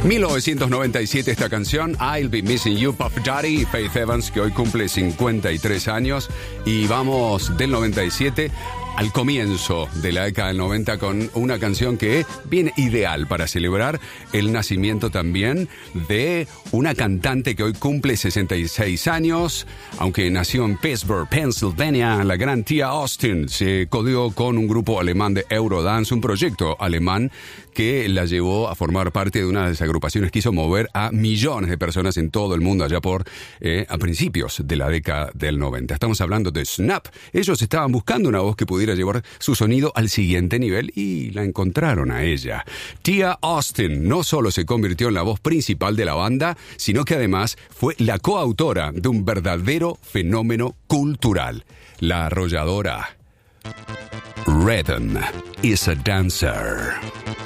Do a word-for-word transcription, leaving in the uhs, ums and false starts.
mil novecientos noventa y siete esta canción, I'll Be Missing You, Puff Daddy y Faith Evans, que hoy cumple cincuenta y tres años. Y vamos del noventa y siete al comienzo de la década del noventa con una canción que viene ideal para celebrar el nacimiento también de una cantante que hoy cumple sesenta y seis años, aunque nació en Pittsburgh, Pennsylvania. La gran Tia Austin se codeó con un grupo alemán de Eurodance, un proyecto alemán que la llevó a formar parte de una de las agrupaciones que hizo mover a millones de personas en todo el mundo allá por eh, a principios de la década del noventa. Estamos hablando de Snap. Ellos estaban buscando una voz que pudiera llevar su sonido al siguiente nivel y la encontraron a ella. Tia Austin no solo se convirtió en la voz principal de la banda, sino que además fue la coautora de un verdadero fenómeno cultural. La arrolladora Rhythm is a Dancer.